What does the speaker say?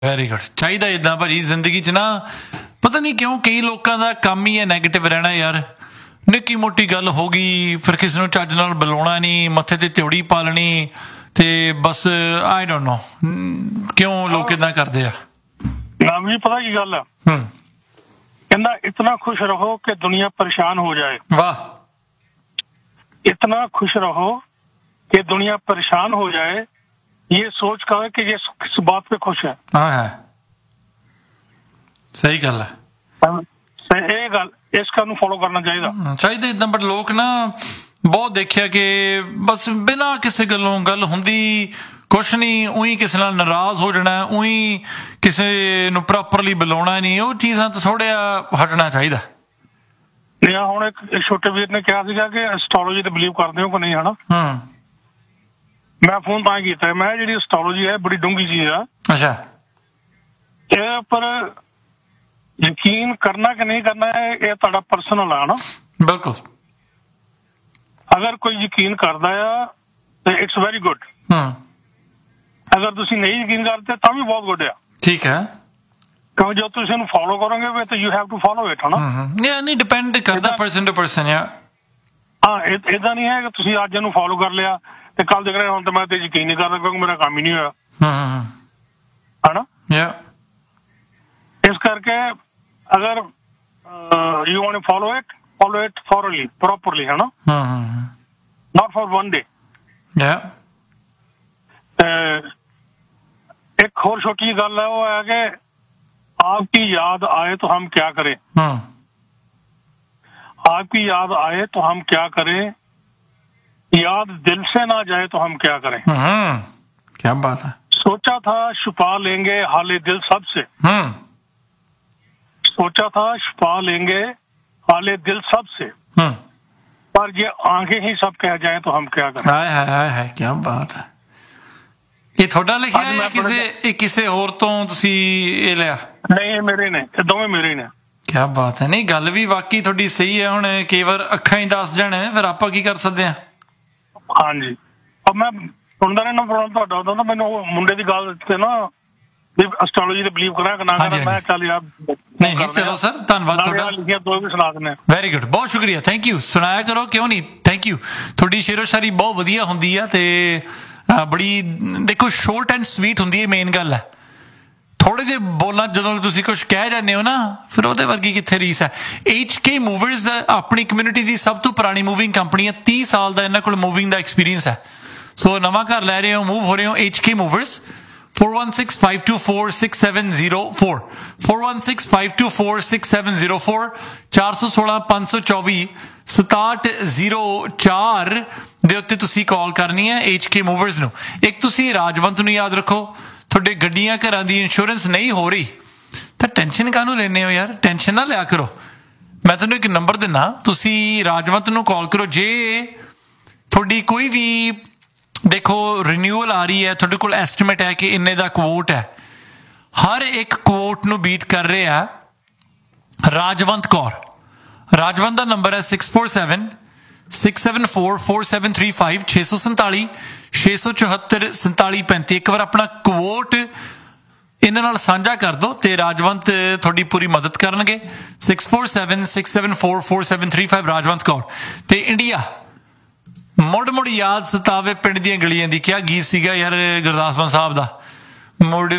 Very good. ਚਾਹੀਦਾ ਇੱਦਾਂ ਭਾਜੀ ਜ਼ਿੰਦਗੀ 'ਚ ਨਾ, ਪਤਾ ਨਹੀਂ ਕਿਉਂ ਕਈ ਲੋਕਾਂ ਦਾ ਕੰਮ ਹੀ ਹੈ ਨੈਗੇਟਿਵ ਰਹਿਣਾ ਯਾਰ। ਨਿੱਕੀ ਮੋਟੀ ਗੱਲ ਹੋ ਗਈ, ਫਿਰ ਕਿਸੇ ਨੂੰ ਚੱਜ ਨਾਲ ਬੁਲਾਉਣਾ ਨਹੀਂ, ਮੱਥੇ ਤੇ ਤਿਉੜੀ ਪਾ ਲੈਣੀ, ਤੇ ਬਸ ਆਈ ਡੋਂਟ ਨੋ ਕਿਉਂ ਲੋਕ ਇੱਦਾਂ ਕਰਦੇ ਆ। ਨਾਮ ਜੀ ਪਤਾ ਕੀ ਗੱਲ ਆ, ਕਹਿੰਦਾ इतना खुश रहो कि दुनिया परेशान हो जाए। वाह। इतना खुश रहो कि दुनिया परेशान हो जाए, ये सोच कर कि ये किस बात पे खुश है। हाँ, सही गल है। ਇਹ ਗੱਲ ਇਸ ਗੱਲ ਨੂੰ ਫੋਲੋ ਕਰਨਾ ਚਾਹੀਦਾ ਇਦਾਂ। ਬਟ ਲੋਕ ਨਾ ਬਹੁਤ ਦੇਖਿਆ ਕਿ ਬਸ ਬਿਨਾਂ ਕਿਸੇ ਗੱਲੋਂ ਗੱਲ ਹੁੰਦੀ ਕੁਛ ਨਹੀਂ, ਉਹੀ ਕਿਸੇ ਨਾਲ ਨਾਰਾਜ਼ ਹੋ ਜਾਣਾ, ਉਹੀ ਕਿਸੇ ਨੂੰ ਪ੍ਰੋਪਰਲੀ ਬੁਲਾਉਣਾ ਨਹੀਂ, ਉਹ ਚੀਜ਼ਾਂ ਤੋਂ ਥੋੜ੍ਹਾ ਹਟਣਾ ਚਾਹੀਦਾ। ਨਹੀਂ ਹੁਣ ਇੱਕ ਛੋਟੇ ਵੀਰ ਨੇ ਕਿਹਾ ਸੀਗਾ ਕਿ ਐਸਟ੍ਰੋਲੋਜੀ ਤੇ ਬਿਲੀਵ ਕਰਦੇ ਹੋ ਕਿ ਨਹੀਂ, ਹਨਾ। ਮੈਂ ਫੋਨ ਤਾਂ ਕੀਤਾ, ਮੈਂ ਜਿਹੜੀ ਐਸਟ੍ਰੋਲੋਜੀ ਹੈ ਬੜੀ ਡੂੰਘੀ ਚੀਜ਼ ਆ। ਅੱਛਾ। ਇਹ ਪਰ ਯਕੀਨ ਕਰਨਾ ਕਿ ਨਹੀਂ ਕਰਨਾ ਇਹ ਤੁਹਾਡਾ ਪਰਸਨਲ ਆ ਨਾ। ਬਿਲਕੁਲ। ਅਗਰ ਕੋਈ ਯਕੀਨ ਕਰਦਾ ਆ ਤੇ ਇਟਸ ਵੈਰੀ ਗੁੱਡ। ਅਗਰ ਤੁਸੀਂ ਨਹੀਂ ਯਕੀਨ ਕਰਦੇ ਤਾਂ ਵੀ ਬਹੁਤ ਗੁੱਡ ਆ। ਠੀਕ ਹੈ। ਕਿਉਂਕਿ ਜੋ ਤੁਸੀਂ ਇਹਨੂੰ ਫੋਲੋ ਕਰੋਗੇ ਤਾਂ you have to follow it, ਹਨਾ। ਨਹੀਂ ਡਿਪੈਂਡ ਕਰਦਾ ਪਰਸਨ ਟੂ ਪਰਸਨ ਯਾਰ। ਹਾਂ, ਏਦਾਂ ਨਹੀਂ ਹੈ ਕਿ ਤੁਸੀਂ ਅੱਜ ਇਹਨੂੰ ਫੋਲੋ ਕਰ ਲਿਆ ਤੇ ਕੱਲ ਦੇਖ ਰਹੇ ਹੁਣ ਤੇ ਮੈਂ ਤੇ ਯਕੀਨ ਨਹੀਂ ਕਰਦਾ ਕਿਉਂਕਿ ਮੇਰਾ ਕੰਮ ਹੀ ਨਹੀਂ ਹੋਇਆ, ਹਨਾ। ਇਸ ਕਰਕੇ ਅਗਰ you want to follow it thoroughly properly, ਹਨਾ। ਨॉट फॉर वन डे। एक और छोटी गल है, वो है कि आपकी याद आए तो हम क्या करें। आपकी याद आए तो हम क्या करें, याद दिल से ना जाए तो हम क्या करें। क्या बात है। सोचा था छुपा लेंगे हाले दिल सबसे, सोचा था छुपा लेंगे हाले दिल सबसे, पर ये आंखें ही सब कह जाए तो हम क्या करें। हाय क्या बात है। ਇਹ ਤੁਹਾਡਾ ਲਿਖਿਆ ਹੈ ਕਿਸੇ ਹੋਰ ਤੋਂ ਤੁਸੀਂ ਇਹ ਲਿਆ? ਨਹੀਂ, ਇਹ ਮੇਰੇ ਨੇ, ਇਹ ਦੋਵੇਂ ਮੇਰੇ ਨੇ। ਕਿਆ ਬਾਤ ਹੈ। ਨਹੀਂ ਗੱਲ ਵੀ ਵਾਕਈ ਤੁਹਾਡੀ ਸਹੀ ਹੈ। ਹੁਣ ਕਈ ਵਾਰ ਅੱਖਾਂ ਹੀ ਦੱਸ ਜਾਣ, ਫਿਰ ਆਪਾਂ ਕੀ ਕਰ ਸਕਦੇ ਹਾਂ। ਹਾਂਜੀ, ਮੈਂ ਸੁਣਦਾ ਰਹਿਣਾ ਪ੍ਰੋਗਰਾਮ ਤੁਹਾਡਾ, ਉਦੋਂ ਨਾ ਮੈਨੂੰ ਮੁੰਡੇ ਦੀ ਗੱਲ ਤੇ ਨਾ ਐਸਟ੍ਰੋਲੋਜੀ ਤੇ ਬਿਲੀਵ ਕਰਾਂ ਕਿ ਨਾ ਕਰਾਂ, ਮੈਂ ਚੱਲ ਯਾਰ ਨਹੀਂ ਚਲੋ ਸਰ, ਧੰਨਵਾਦ ਤੁਹਾਡਾ। ਲਿਖਿਆ ਦੋ ਵੀ ਸੁਣਾ ਦਿੰਦੇ। ਵੈਰੀ ਗੁੱਡ, ਬਹੁਤ ਸ਼ੁਕਰੀਆ, ਥੈਂਕ ਯੂ। ਸੁਣਾਇਆ ਕਰੋ, ਕਿਉਂ ਨਹੀਂ, ਥੈਂਕ ਯੂ। ਤੁਹਾਡੀ ਸ਼ੇਰੋ ਸ਼ਾਇਰੀ ਬਹੁਤ ਵਧੀਆ ਹੁੰਦੀ ਆ ਤੇ ਬੜੀ ਦੇਖੋ ਸ਼ੋਰਟ ਐਂਡ ਸਵੀਟ ਹੁੰਦੀ ਹੈ। ਮੇਨ ਗੱਲ ਹੈ ਥੋੜੇ ਜਿਹੇ ਬੋਲਾਂ ਜਦੋਂ ਤੁਸੀਂ ਕੁਛ ਕਹਿ ਜਾਂਦੇ ਹੋ ਨਾ, ਫਿਰ ਉਹਦੇ ਵਰਗੀ ਕਿੱਥੇ ਰੀਸ ਹੈ। HK ਮੂਵਰਸ ਆਪਣੀ ਕਮਿਊਨਿਟੀ ਦੀ ਸਭ ਤੋਂ ਪੁਰਾਣੀ ਮੂਵਿੰਗ ਕੰਪਨੀ ਹੈ। 30 ਸਾਲ ਦਾ ਇਹਨਾਂ ਕੋਲ ਮੂਵਿੰਗ ਦਾ ਐਕਸਪੀਰੀਅੰਸ ਹੈ। ਸੋ ਨਵਾਂ ਘਰ ਲੈ ਰਹੇ ਹੋ, ਮੂਵ ਹੋ ਰਹੇ ਹੋ, HK ਮੂਵਰਸ 4165246704 4165246704 416 524 6704 ਦੇ ਉੱਤੇ ਤੁਸੀਂ ਕਾਲ ਕਰਨੀ ਹੈ HK ਮੂਵਰਸ ਨੂੰ। ਇੱਕ ਤੁਸੀਂ ਰਾਜਵੰਤ ਨੂੰ ਯਾਦ ਰੱਖੋ, ਤੁਹਾਡੇ ਗੱਡੀਆਂ ਘਰਾਂ ਦੀ ਇੰਸ਼ੋਰੈਂਸ ਨਹੀਂ ਹੋ ਰਹੀ ਤਾਂ ਟੈਨਸ਼ਨ ਕਾਹਨੂੰ ਲੈਂਦੇ ਹੋ ਯਾਰ, ਟੈਨਸ਼ਨ ਨਾ ਲਿਆ ਕਰੋ। ਮੈਂ ਤੁਹਾਨੂੰ ਇੱਕ ਨੰਬਰ ਦਿੰਦਾ, ਤੁਸੀਂ ਰਾਜਵੰਤ ਨੂੰ ਕਾਲ ਕਰੋ। ਜੇ ਤੁਹਾਡੀ ਕੋਈ ਵੀ ਦੇਖੋ ਰਿਨਿਊਅਲ ਆ ਰਹੀ ਹੈ, ਤੁਹਾਡੇ ਕੋਲ ਐਸਟੀਮੇਟ ਹੈ ਕਿ ਇੰਨੇ ਦਾ ਕੁਓਟ ਹੈ, ਹਰ ਇੱਕ ਕੁਓਟ ਨੂੰ ਬੀਟ ਕਰ ਰਿਹਾ ਰਾਜਵੰਤ ਕੌਰ। ਰਾਜਵੰਤ ਦਾ ਨੰਬਰ ਹੈ 6476744735 647 674 4735। ਇੱਕ ਵਾਰ ਆਪਣਾ ਕੁਓਟ ਇਹਨਾਂ ਨਾਲ ਸਾਂਝਾ ਕਰ ਦਿਓ ਤੇ ਰਾਜਵੰਤ ਤੁਹਾਡੀ ਪੂਰੀ ਮਦਦ ਕਰਨਗੇ। 6476744735 ਰਾਜਵੰਤ ਕੌਰ। ਤੇ ਇੰਡੀਆ ਮੁੜ ਯਾਦ ਸਤਾਵੇ ਪਿੰਡ ਦੀਆਂ ਗਲੀਆਂ ਦੀ, ਕਿਆ ਗੀਤ ਸੀਗਾ ਯਾਰ ਗੁਰਦਾਸ ਮਾਨ ਸਾਹਿਬ ਦਾ। ਮੁੜ